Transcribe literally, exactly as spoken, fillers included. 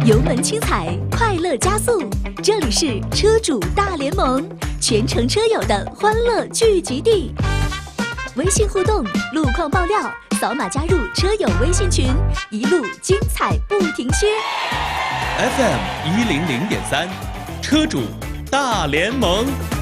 油门轻踩，快乐加速。这里是车主大联盟，全程车友的欢乐聚集地。微信互动、路况爆料，扫码加入车友微信群，一路精彩不停歇。 F M 一零零点三，车主大联盟。